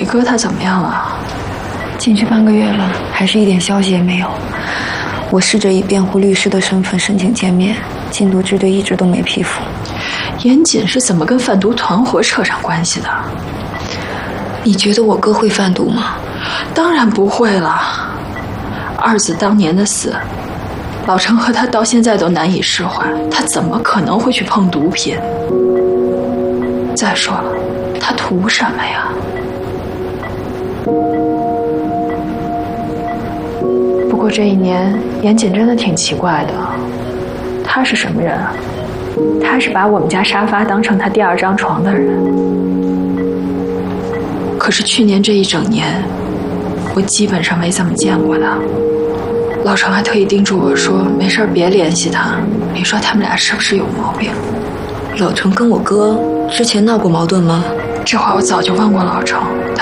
哥他怎么样了？ 进去半个月了，还是一点消息也没有。我试着以辩护律师的身份申请见面，禁毒支队一直都没批复。 严谨是怎么跟贩毒团伙扯上关系的？ 你觉得我哥会贩毒吗？ 当然不会了。二子当年的死，老程和他到现在都难以释怀，他怎么可能会去碰毒品？再说了，他图什么呀？不过这一年，严谨真的挺奇怪的。他是什么人啊？他是把我们家沙发当成他第二张床的人。可是去年这一整年，我基本上没怎么见过他。老程还特意叮嘱我说，没事别联系他，你说他们俩是不是有毛病？ 老程跟我哥之前闹过矛盾吗？ 这话我早就问过老程，